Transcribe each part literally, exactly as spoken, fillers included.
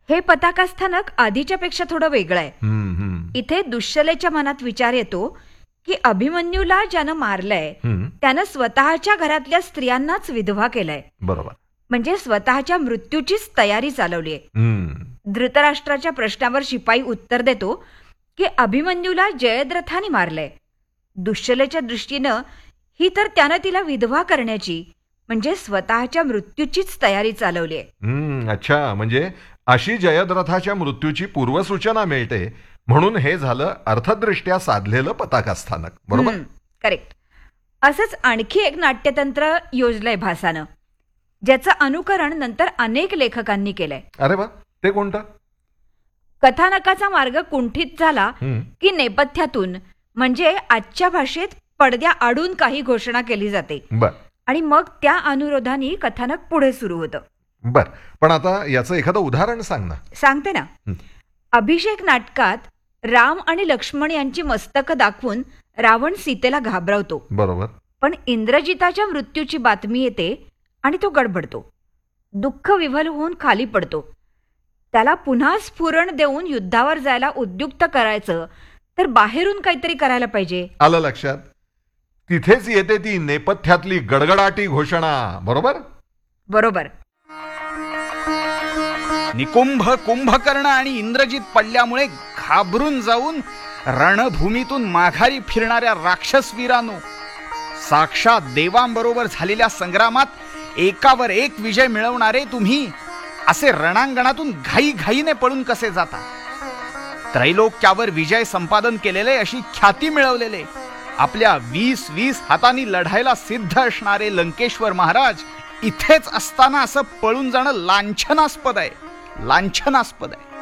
हे पताका स्थानक आधीच्या पेक्षा थोडं वेगळं आहे. हम्म, हम्म. इथे दुश्शलेच्या मनात विचार येतो की अभिमन्यूला ज्यानं मारलंय हम्म. त्यानं स्वतःच्या घरातल्या स्त्रियांनाच विधवा केलंय. बरोबर. म्हणजे स्वतःच्या मृत्यूचीच तयारी चालवलीय. हम्म. धृतराष्ट्राच्या प्रश्नावर शिपाई उत्तर देतो की अभिमन्यूला जयद्रथाने मारलंय. दुश्शलेच्या दृष्टीनं ही तर त्यानं तिला विधवा करण्याची म्हणजे स्वतःच्या मृत्यूचीच तयारी चालवली आहे. हम्म. अच्छा, म्हणजे अशी जयद्रथाच्या मृत्यूची पूर्वसूचना मिळते म्हणून हे झालं अर्थदृष्ट्या साधलेलं पताका स्थानक. बरोबर. करेक्ट. असंच आणखी एक नाट्यतंत्र योजलंय भासानं, ज्याचं अनुकरण नंतर अनेक लेखकांनी केलंय. अरे वा, ते कोणतं? कथानकाचा मार्ग कुंठित झाला हम्म. की नेपथ्यातून म्हणजे आजच्या भाषेत पडद्या आडून काही घोषणा केली जाते बर आणि मग त्या अनुरोधाने कथानक पुढे सुरू होतं. बर पण आता याचं एखादं उदाहरण सांग ना. सांगते ना. अभिषेक नाटकात राम आणि लक्ष्मण यांची मस्तकं दाखवून रावण सीतेला घाबरवतो. बरोबर. पण इंद्रजिताच्या मृत्यूची बातमी येते आणि तो गडबडतो. दुःख विव्हल होऊन खाली पडतो. त्याला पुन्हा स्फुरण देऊन युद्धावर जायला उद्युक्त करायचं तर बाहेरून काहीतरी करायला पाहिजे. आलं लक्षात. तिथेच येते ती नेपथ्यातली गडगडाटी घोषणा. बरोबर बरोबर. निकुंभ कुंभकर्ण आणि इंद्रजित पडल्यामुळे घाबरून जाऊन रणभूमीतून माघारी फिरणाऱ्या राक्षसवीरांनो, साक्षात देवांबरोबर झालेल्या संग्रामात एकावर एक विजय मिळवणारे तुम्ही असे रणांगणातून घाईघाईने पळून कसे जाता? त्रैलोक्यावर विजय संपादन केलेले, अशी ख्याती मिळवलेले, आपल्या वीस वीस हातांनी लढायला सिद्ध असणारे लंकेश्वर महाराज इथेच असताना असं पळून जाणं लांछनास्पद आहे. लांछनास्पद आहे.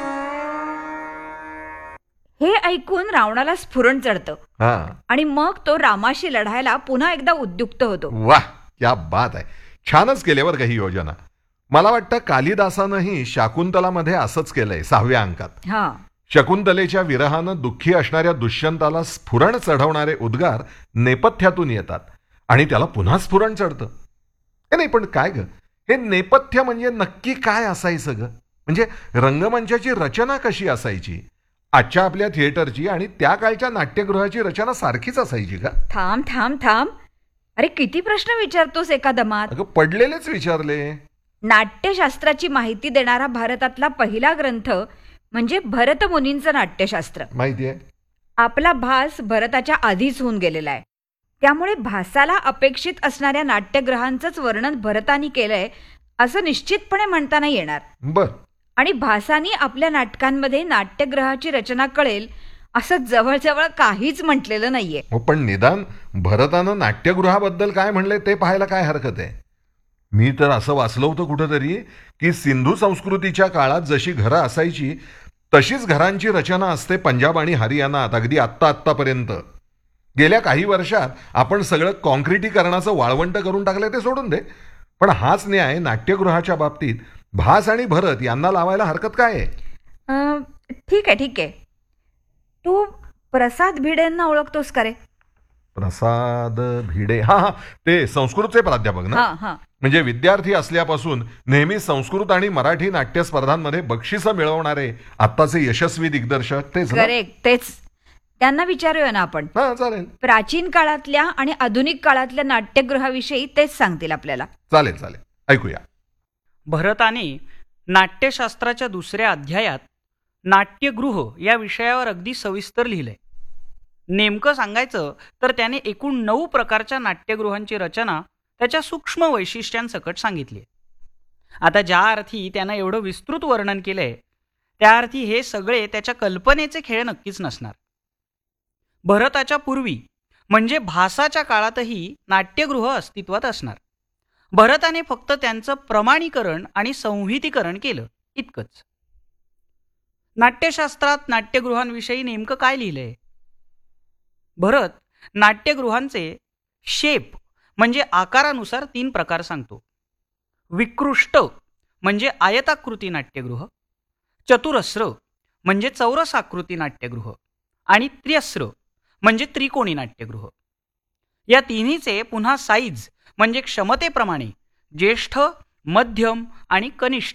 हे ऐकून रावणाला स्फुरण चढतं हा आणि मग तो रामाशी लढायला पुन्हा एकदा उद्युक्त होतो. वाह, क्या बात आहे. छानच केल्यावर काही योजना. मला वाटतं कालिदासानंही शाकुंतलामध्ये असंच केलंय. सहाव्या अंकात हा शकुंतलेच्या विरहानं दुःखी असणाऱ्या दुष्यंताला स्फुरण चढवणारे उद्गार नेपथ्यातून येतात आणि त्याला पुन्हा स्फुरण चढतं. हे नाही, पण काय ग, हे नेपथ्य म्हणजे नक्की काय असायचं ग? म्हणजे रंगमंचाची रचना कशी असायची? आजच्या आपल्या थिएटरची आणि त्या काळच्या नाट्यगृहाची रचना सारखीच असायची का? थांब थांब थांब अरे किती प्रश्न विचारतोस एका दमात. अगं पडलेलेच विचारले. नाट्यशास्त्राची माहिती देणारा भारतातला पहिला ग्रंथ म्हणजे भरतमुनींचं नाट्यशास्त्र. माहिती आहे. आपला भास भरताच्या आधीच होऊन गेलेला आहे. त्यामुळे भासाला अपेक्षित असणाऱ्या नाट्यग्रहांचंच वर्णन भरतानी केलंय असं निश्चितपणे म्हणता नाही येणार. बर. आणि भासानी आपल्या नाटकांमध्ये नाट्यग्रहाची रचना कळेल असं जवळजवळ काहीच म्हटलेलं नाहीये. हो, पण निदान भरतानं नाट्यगृहाबद्दल काय म्हणलंय ते पाहायला काय हरकत आहे? मी तर असं वाचलं होतं कुठंतरी की सिंधू संस्कृतीच्या काळात जशी घरं असायची तशीच घरांची रचना असते पंजाब आणि हरियाणात अगदी आत्ता आत्तापर्यंत. गेल्या काही वर्षात आपण सगळं कॉन्क्रिटीकरणाचं वाळवंट करून टाकलंय ते सोडून दे. पण हाच न्याय नाट्यगृहाच्या बाबतीत भास आणि भरत यांना लावायला हरकत काय आहे? अं, ठीक आहे ठीक आहे. तू प्रसाद भिडेंना ओळखतोस का रे? प्रसाद भिडे. हा हा ते संस्कृतचे प्राध्यापक ना? हा हा म्हणजे विद्यार्थी असल्यापासून नेहमी संस्कृत आणि मराठी नाट्य स्पर्धांमध्ये बक्षिसं मिळवणारे आत्ताचे यशस्वी दिग्दर्शक तेच ना? करेक्ट, तेच. त्यांना विचारूया ना आपण. हा चालेल. प्राचीन काळातल्या आणि आधुनिक काळातल्या नाट्यगृहाविषयी तेच सांगतील आपल्याला. चालेल चालेल ऐकूया. भरताने नाट्यशास्त्राच्या दुसऱ्या अध्यायात नाट्यगृह या विषयावर अगदी सविस्तर लिहिलंय. नेमकं सांगायचं तर त्याने एकूण नऊ प्रकारच्या नाट्यगृहांची रचना त्याच्या सूक्ष्म वैशिष्ट्यांसकट सांगितली. आता ज्या अर्थी त्यानं एवढं विस्तृत वर्णन केलंय त्या अर्थी हे सगळे त्याच्या कल्पनेचे खेळ नक्कीच नसणार. भरताच्या पूर्वी म्हणजे भासाच्या काळातही नाट्यगृह अस्तित्वात असणार. भरताने फक्त त्यांचं प्रमाणीकरण आणि संहितीकरण केलं इतकंच. नाट्यशास्त्रात नाट्यगृहांविषयी नेमकं काय लिहिलंय? भरत नाट्यगृहांचे शेप म्हणजे आकारानुसार तीन प्रकार सांगतो. विकृष्ट म्हणजे आयताकृती नाट्यगृह, चतुरस्र म्हणजे चौरसाकृती नाट्यगृह आणि त्र्यस्र म्हणजे त्रिकोणी नाट्यगृह. या तिन्हीचे पुन्हा साईज म्हणजे क्षमतेप्रमाणे ज्येष्ठ, मध्यम आणि कनिष्ठ